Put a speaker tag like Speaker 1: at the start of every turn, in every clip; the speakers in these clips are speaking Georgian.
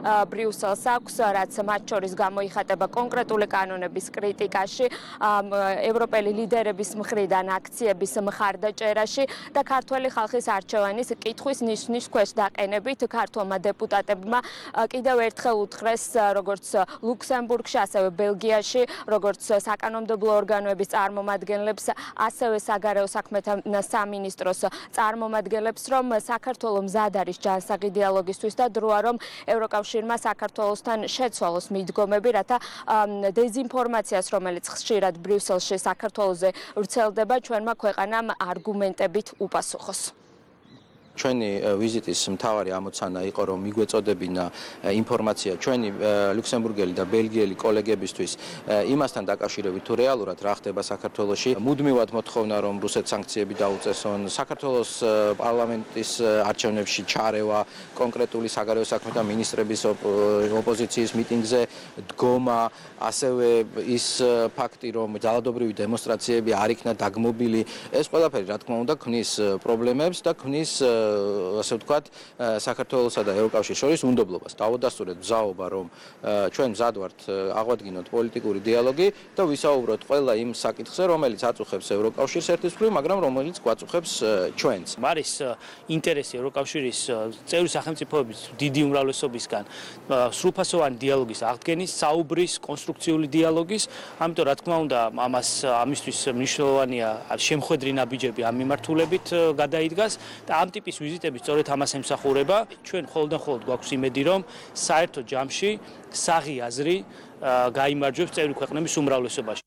Speaker 1: ბრიუსელს აქვს, რაც მათ შორის გამოიხატება კონკრეტული კანონების კრიტიკაში, ევროპელი ლიდერების მხრიდან აქციების მხარდაჭერაში და ქართველი ხალხის არჩევანის კითხვის ნიშნის ქვეშ დაყენებით ქართველმა დეპუტატებმა კიდევ ერთხელ უთხრეს როგორც ლუქსემბურგში, ასევე ბელგიაში, როგორც საკანონმდებლო ორგანოების წარმომადგენლებს, ასევე საგარეო საქმეთა სამინისტროს წარმომადგენლებს, რომ საქართველო მზად არის ჯანსაღი დიალოგისთვის და დროა რომ ევროკავშირმა საქართველოსთან შეცვალოს მიდგომები, რათა დეზინფორმაციას, რომელიც ხშირად ბრიუსელში საქართველოზე ვრცელდება, ჩვენმა ქვეყანამ არგუმენტებით უპასუხოს.
Speaker 2: ჩვენი ვიზიტის მთავარი ამოცანა იყო, რომ მიგვეწოდებინა ინფორმაცია ჩვენი ლუქსემბურგელი და ბელგიელი კოლეგებისთვის იმასთან დაკავშირებით, თუ რეალურად რა ხდება საქართველოში. მუდმივად მოთხოვნა, რომ რუსეთს სანქციები დაუწესონ, საქართველოს პარლამენტის არჩევნებში ჩარევა, კონკრეტული საგარეო საქმეთა მინისტრების ოპოზიციის მიტინგზე დგომა, ასევე ის ფაქტი, რომ ძალადობრივი დემონსტრაციები არ იქნა დაგმობილი, ეს ყველაფერი რა თქმა უნდა ქმნის პრობლემებს და ქმნის ასე ვთქვათ, საქართველოსა და ევროკავშირის შორის უნდობლობას. დავადასტურეთ ბრძაობა, რომ ჩვენ მზად ვართ აღვადგინოთ პოლიტიკური დიალოგი და ვისაუბროთ ყველა იმ საკითხზე, რომელიც აწუხებს ევროკავშირს ერთის მხრივ, მაგრამ რომელიც გვაწუხებს ჩვენც.
Speaker 3: არის ინტერესი ევროკავშირის წევრი სახელმწიფოების დიდი უმრავლესობისგან სრულფასოვანი დიალოგის აღდგენის, საუბრის, კონსტრუქციული დიალოგის, ამიტომ რა თქმა უნდა, ამისთვის მნიშვნელოვანია შემხედრი ნაბიჯები ამ მიმართულებით გადაიდგას და ამ ტიპის ვიზიტები სწორედ ამას ემსახურება. ჩვენ მხოლოდ და მხოლოდ გვაქვს იმედი, რომ საერთო ჯამში საღი აზრი გაიმარჯვებს წევრი ქვეყნების უმრავლესობაში.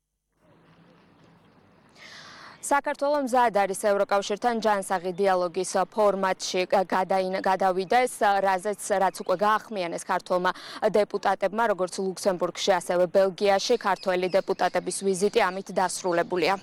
Speaker 1: საქართველო მზად არის ევროკავშირთან ჯანსაღი დიალოგის ფორმატში გადავიდა ეს, რაც უკვე გაახმიანეს ქართველმა დეპუტატებმა, როგორც ლუქსემბურგში, ასევე ბელგიაში. ქართველი დეპუტატების ვიზიტი ამით დასრულებულია.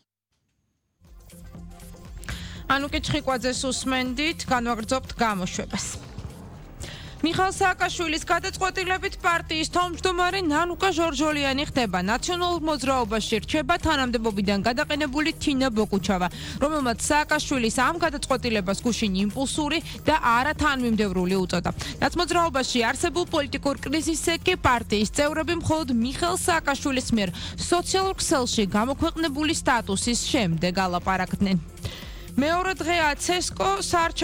Speaker 4: ანუკე ჩხიკვაძეს უსმენდით, განვაგრძობთ გამოშვებას. მიხაილ სააკაშვილის გადაწყვეტილებით პარტიის თავმჯდომარე ნანუკა ჟორჟოლიანი ხდება. ნაციონალურ მოძრაობაში რჩება თანამდებობიდან გადაყენებული თინა ბოკუჩავა, რომელმაც სააკაშვილის ამ გადაწყვეტილებას გუშინ იმპულსური და არა თანმიმდევრული უწოდა. ნაცმოძრაობაში არსებულ პოლიტიკურ კრიზისზე კი პარტიის წევრები მხოლოდ მიხაილ სააკაშვილის მიერ სოციალურ ქსელში გამოქვეყნებული სტატუსის შემდეგ ალაპარაკდნენ. მეორე დღეა ცესკო